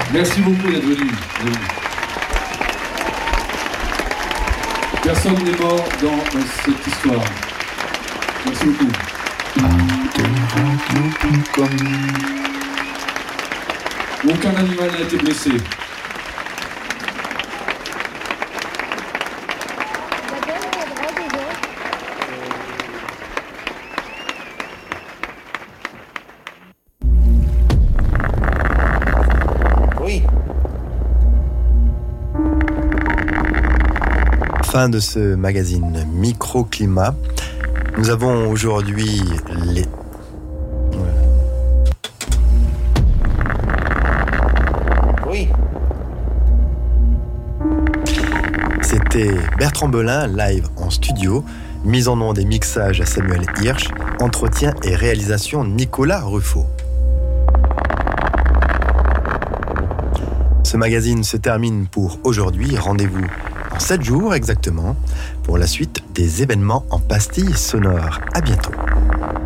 Merci beaucoup d'être venu. Personne n'est mort dans cette histoire. Merci beaucoup. Aucun animal n'a été blessé. Oui. Fin de ce magazine Microclimat. Nous avons aujourd'hui les... Oui. C'était Bertrand Belin, live en studio, mise en onde et mixage à Samuel Hirsch, entretien et réalisation Nicolas Ruffo. Ce magazine se termine pour aujourd'hui. Rendez-vous en 7 jours exactement pour la suite des événements en pastilles sonores. À bientôt.